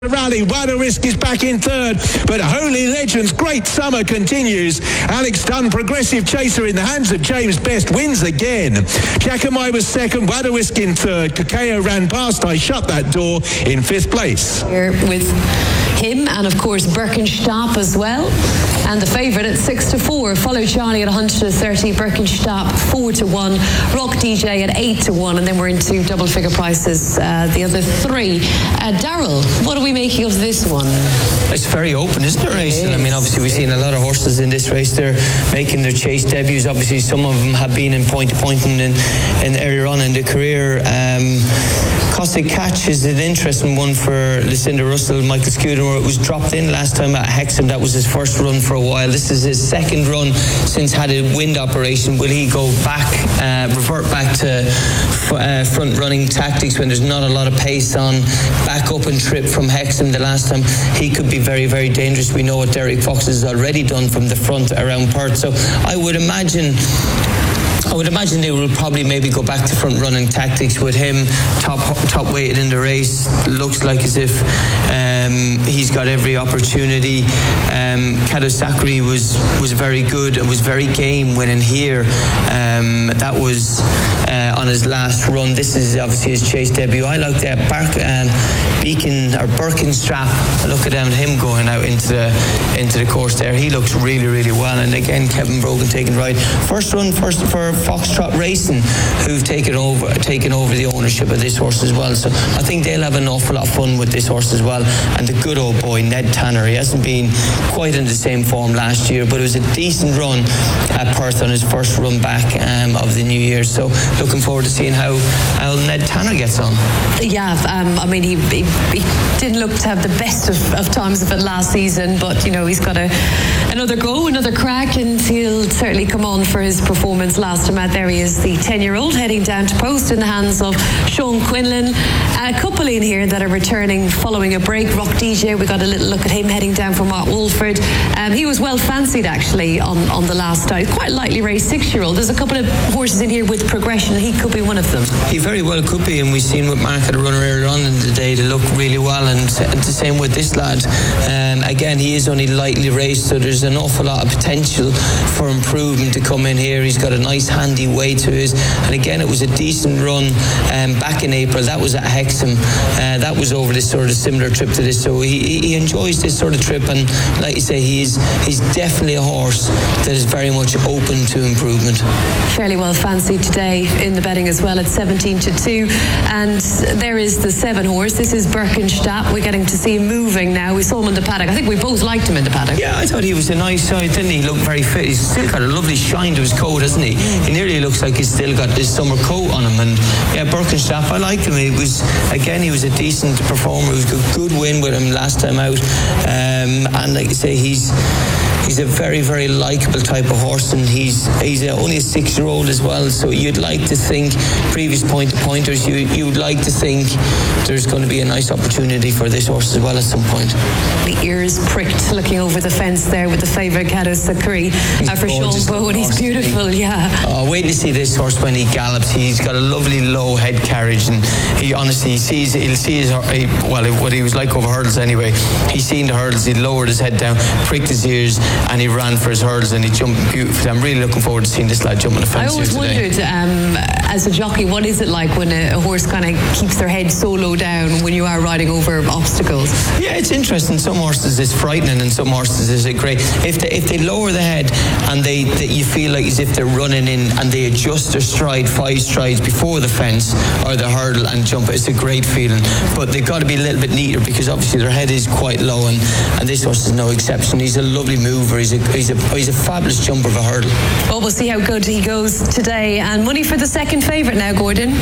Rally, Waderisk is back in third, but Holy Legends, great summer continues. Alex Dunn, progressive chaser in the hands of James Best, wins again. Jackamai was second, Waderisk in third. Kakeo ran past, I shut that door in fifth place. Here with him and of course Birkenstock as well, and the favourite at 6-4. Follow Charlie at 130, Birkenstock 4-1, Rock DJ at 8-1, and then we're into double figure prices, the other three. Daryl, what are we making of this one? It's very open, isn't it, racing? I mean, obviously we've seen a lot of horses in this race. They're making their chase debuts. Obviously some of them have been in point-to-point in earlier on in the career. Cossack Catch is an interesting one for Lucinda Russell. Michael Scudamore was dropped in last time at Hexham. That was his first run for a while. This is his second run since had a wind operation. Will he go back, revert back to front running tactics when there's not a lot of pace on, back up and trip from Hexham the last time? He could be very, very dangerous. We know what Derek Fox has already done from the front around Perth. So I would imagine they will probably maybe go back to front running tactics with him top weighted in the race. Looks like as if he's got every opportunity. Kato Sakari was very good and was very game winning here. That was on his last run. This is obviously his chase debut. I like that Birkenstrap. Look at him going out into the course there. He looks really, really well. And again, Kevin Brogan taking right. First run for Foxtrot Racing, who've taken over the ownership of this horse as well. So I think they'll have an awful lot of fun with this horse as well. And the good old boy Ned Tanner, he hasn't been quite in the same form last year, but it was a decent run at Perth on his first run back of the new year. So looking forward to seeing how Ned Tanner gets on. Yeah, I mean he didn't look to have the best of times of it last season, but you know he's got another go, another crack, and he'll certainly come on for his performance last time out. There he is, the 10-year-old heading down to post in the hands of Sean Quinlan. A couple in here that are returning following a break. Rock DJ, we got a little look at him heading down for Mark Wolford. He was well fancied actually on the last start. Quite lightly raced 6-year-old. There's a couple of horses in here with progression. He could be one of them. He very well could be, and we've seen with Mark had a runner earlier on in the day to look really well, and the same with this lad. Again, he is only lightly raced, so there's an awful lot of potential for improvement to come in here. He's got a nice handy way to his, and again it was a decent run back in April. That was at Hexham. That was over this sort of similar trip to this, so he enjoys this sort of trip, and like you say, he's definitely a horse that is very much open to improvement. Fairly well fancied today in the betting as well at 17-2, and there is the 7 horse. This is Birkenstock. We're getting to see him moving now. We saw him in the paddock. I think we both liked him in the paddock. Yeah, I thought he was a nice side, didn't he? He looked very fit. He's still got a lovely shine to his coat, hasn't he? He nearly looks like he's still got this summer coat on him. And yeah, Birkenstock, I liked him. He was a decent performer. It was a good win with him last time out. And like I say, he's a very, very likeable type of horse, and he's only a 6-year-old as well. So you'd like to think, previous point-to-pointers, you'd like to think there's going to be a nice opportunity for this horse as well at some point. The ears pricked looking over the fence there with the favourite Kato Sakari for Sean Bowen. He's beautiful, yeah. Wait to see this horse when he gallops. He's got a lovely low head carriage, and he honestly he'll see what he was like over hurdles anyway. He's seen the hurdles, he lowered his head down, pricked his ears, and he ran for his hurdles, and he jumped beautifully. I'm really looking forward to seeing this lad jump on the fence. I always wondered, as a jockey, what is it like when a horse kind of keeps their head so low down when you are riding over obstacles? Yeah, it's interesting. Some horses it's frightening, and some horses is great. If they lower the head and you feel like as if they're running in, and they adjust their stride 5 strides before the fence or the hurdle and jump, it's a great feeling. But they've got to be a little bit neater, because obviously their head is quite low, and this horse is no exception. He's a lovely mover. He's a fabulous jumper of a hurdle. Well, we'll see how good he goes today. And money for the second favourite now, Gordon.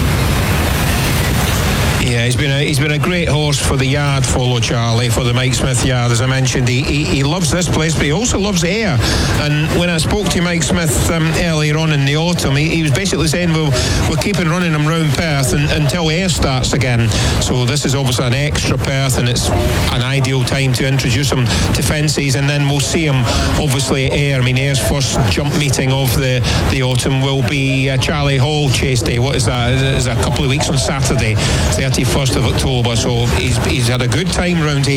Yeah, he's been a great horse for the yard, Follow Charlie, for the Mike Smith yard. As I mentioned, he loves this place, but he also loves Ayr. And when I spoke to Mike Smith earlier on in the autumn, he was basically saying, well, we're keeping running him round Perth until Ayr starts again. So this is obviously an extra Perth, and it's an ideal time to introduce him to fences, and then we'll see him obviously at Ayr. I mean, Ayr's first jump meeting of the autumn will be Charlie Hall Chase Day. What is that? It's a couple of weeks on Saturday, 31st of October. So he's had a good time round here.